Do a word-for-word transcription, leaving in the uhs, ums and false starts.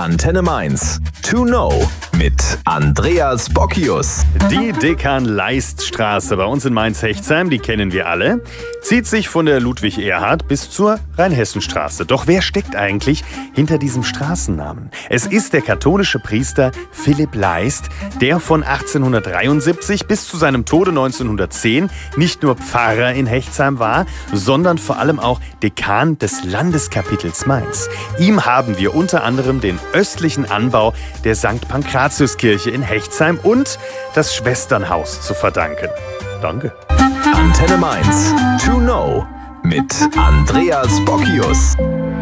Antenne Mainz. To know mit Andreas Bockius. Die Dekan-Leist-Straße bei uns in Mainz-Hechtsheim, die kennen wir alle, zieht sich von der Ludwig-Erhard bis zur Rheinhessenstraße. Doch wer steckt eigentlich hinter diesem Straßennamen? Es ist der katholische Priester Philipp Leist, der von achtzehnhundertdreiundsiebzig bis zu seinem Tode neunzehnhundertzehn nicht nur Pfarrer in Hechtsheim war, sondern vor allem auch Dekan des Landeskapitels Mainz. Ihm haben wir unter anderem den östlichen Anbau der Sankt Pankratiuskirche in Hechtsheim und das Schwesternhaus zu verdanken. Danke. Antenne Mainz. To know mit Andreas Bockius.